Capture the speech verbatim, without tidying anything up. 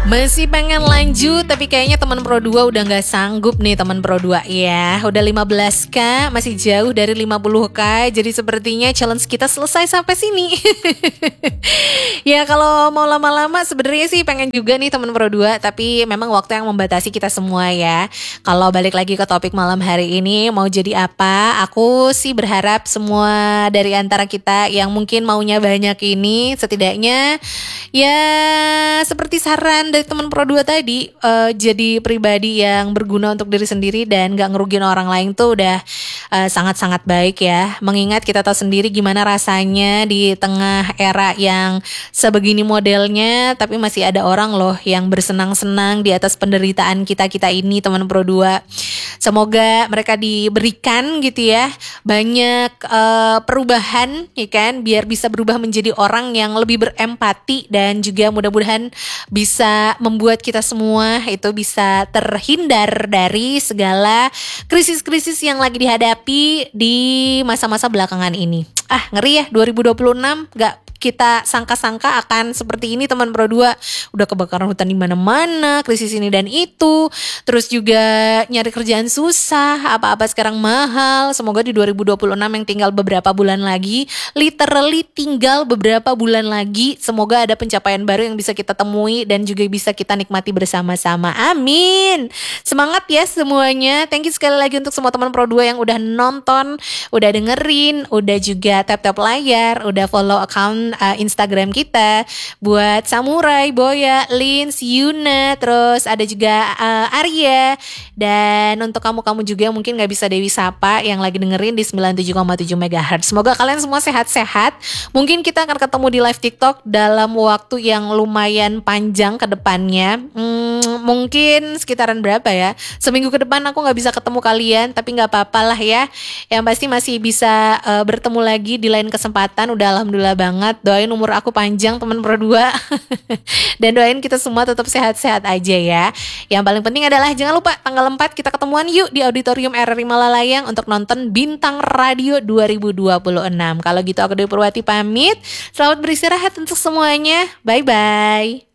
Masih pengen lanjut tapi kayaknya teman Pro dua udah gak sanggup nih teman Pro dua ya. Udah lima belas k, masih jauh dari lima puluh k. Jadi sepertinya challenge kita selesai sampai sini. Ya kalau mau lama-lama sebenarnya sih pengen juga nih teman Pro dua, tapi memang waktu yang membatasi kita semua ya. Kalau balik lagi ke topik malam hari ini mau jadi apa? Aku sih berharap semua dari antara kita yang mungkin maunya banyak ini setidaknya ya seperti saran dari teman Pro dua tadi, uh, jadi pribadi yang berguna untuk diri sendiri dan gak ngerugiin orang lain tuh udah uh, sangat-sangat baik ya. Mengingat kita tahu sendiri gimana rasanya di tengah era yang sebegini modelnya, tapi masih ada orang loh yang bersenang-senang di atas penderitaan kita-kita ini teman Pro dua. Semoga mereka diberikan gitu ya banyak uh, perubahan ya kan, biar bisa berubah menjadi orang yang lebih berempati dan juga mudah-mudahan bisa membuat kita semua itu bisa terhindar dari segala krisis-krisis yang lagi dihadapi di masa-masa belakangan ini. Ah, ngeri ya, dua ribu dua puluh enam gak kita sangka-sangka akan seperti ini teman Pro dua. Udah kebakaran hutan di mana-mana, krisis ini dan itu. Terus juga nyari kerjaan susah, apa-apa sekarang mahal. Semoga di dua ribu dua puluh enam yang tinggal beberapa bulan lagi, literally tinggal beberapa bulan lagi, semoga ada pencapaian baru yang bisa kita temui dan juga bisa kita nikmati bersama-sama. Amin. Semangat ya semuanya. Thank you sekali lagi untuk semua teman Pro dua yang udah nonton, udah dengerin, udah juga tap-tap layar, udah follow account Uh, Instagram kita. Buat Samurai, Boya, Lins, Yuna, terus ada juga uh, Arya. Dan untuk kamu-kamu juga yang mungkin gak bisa Dewi Sapa yang lagi dengerin di sembilan puluh tujuh koma tujuh megahertz. Semoga kalian semua sehat-sehat. Mungkin kita akan ketemu di live TikTok dalam waktu yang lumayan panjang ke depannya. hmm, Mungkin sekitaran berapa ya, seminggu ke depan aku gak bisa ketemu kalian, tapi gak apa-apa lah ya. Yang pasti masih bisa uh, bertemu lagi di lain kesempatan. Udah alhamdulillah banget. Doain umur aku panjang teman Pro dua. Dan doain kita semua tetap sehat-sehat aja ya. Yang paling penting adalah jangan lupa tanggal empat kita ketemuan yuk di Auditorium R R I Malalayang untuk nonton Bintang Radio dua ribu dua puluh enam. Kalau gitu aku Dewi Purwati pamit. Selamat beristirahat untuk semuanya. Bye-bye.